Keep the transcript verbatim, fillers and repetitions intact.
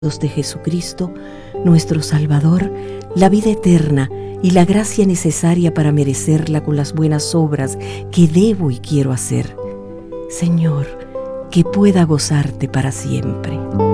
de Jesucristo, nuestro Salvador, la vida eterna y la gracia necesaria para merecerla con las buenas obras que debo y quiero hacer. Señor, que pueda gozarte para siempre.